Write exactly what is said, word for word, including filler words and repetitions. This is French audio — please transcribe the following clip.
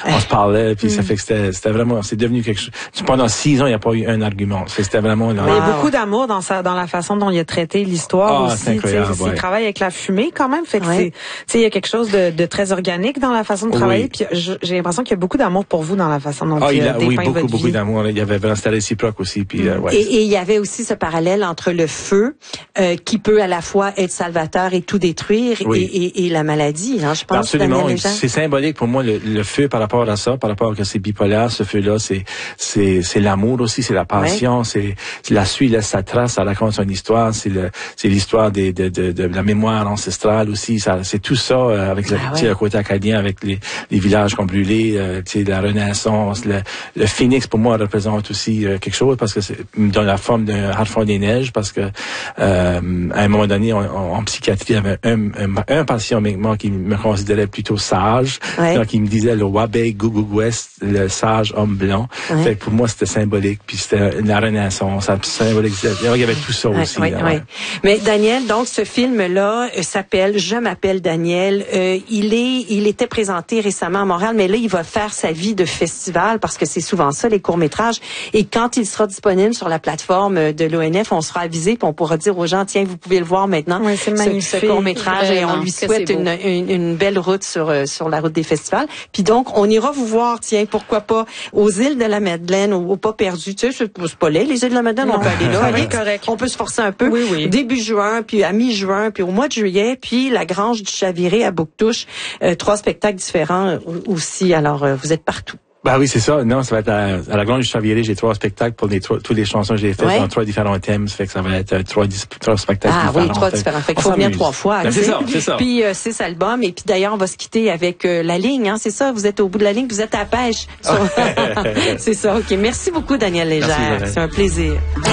on se parlait, puis mm. ça fait que c'était, c'était vraiment, c'est devenu quelque chose. Pendant six ans, il n'y a pas eu un argument. C'était vraiment. Là, il y a beaucoup d'amour dans sa, dans la façon dont il a traité l'histoire ah, aussi. Ouais. Il travaille avec la fumée quand même, fait que ouais. c'est, il y a quelque chose de, de très organique dans la façon de travailler. Oui. Puis j'ai l'impression qu'il y a beaucoup d'amour pour vous dans la façon dont ah, il a dépeint oui, beaucoup, votre beaucoup vie. d'amour. Il y avait vraiment, c'était réciproque aussi. Puis, mm. euh, ouais. et, et il y avait aussi ce parallèle entre le feu euh, qui peut à la fois être salvateur et tout détruire oui. et, et, et la maladie. Hein, je pense. Absolument. C'est symbolique pour moi le, le feu par rapport à ça, par rapport à que c'est bipolaire. Ce feu-là, c'est c'est c'est l'amour aussi, c'est la passion, ouais. c'est, c'est la suite laisse sa trace, ça raconte son histoire, c'est le c'est l'histoire des de, de, de la mémoire ancestrale aussi. Ça, c'est tout ça euh, avec le, ah ouais. le côté acadien, avec les, les villages qu'on brûlait, euh, la Renaissance, le, le phénix pour moi représente aussi euh, quelque chose parce que c'est dans la forme d'un harfang des neiges parce que euh, à un moment donné, on, on, en psychiatrie, il y avait un, un, un patient avec moi qui me considérait plutôt sage, ouais. donc il me disait le Wabé Gugugwest, le sage homme blanc. Ouais. Fait que pour moi c'était symbolique, puis c'était la Renaissance, ça symbolisait. Il y avait tout ça ouais, aussi. Ouais, là, ouais. Ouais. Mais Daniel, donc ce film-là euh, s'appelle Je m'appelle Daniel. Euh, il est, il était présenté récemment à Montréal, mais là il va faire sa vie de festival parce que c'est souvent ça les courts-métrages. Et quand il sera disponible sur la plateforme de l'O N F, on sera avisé, puis on pourra dire aux gens tiens, vous pouvez le voir maintenant. Oui, c'est magnifique. Ce court-métrage et on lui souhaite une, une, une belle route sur sur la route des festivals. Puis donc on ira vous voir, tiens, pourquoi pas aux îles de la Madeleine, au, au Pas Perdu, tu sais, c'est, c'est pas laid, les îles de la Madeleine, non, on peut aller là, allez, correct. On peut se forcer un peu. Oui, oui. Début juin, puis à mi-juin, puis au mois de juillet, puis la Grange du Chaviré à Bouctouche, euh, trois spectacles différents euh, aussi. Alors euh, vous êtes partout. Ben oui, c'est ça. Non, ça va être à, à la Grange du Chaviré. J'ai trois spectacles pour les trois, toutes les chansons que j'ai faites ouais. dans trois différents thèmes. Ça fait que ça va être trois, trois spectacles ah, différents. Ah oui, trois différents. Fait qu'il faut venir trois fois. Ben, c'est ça, c'est ça. Puis euh, six albums. Et puis d'ailleurs, on va se quitter avec euh, la ligne. Hein, c'est ça. Vous êtes au bout de la ligne. Vous êtes à la pêche. Sur... c'est ça. Ok. Merci beaucoup, Daniel Légère. Merci, c'est un plaisir.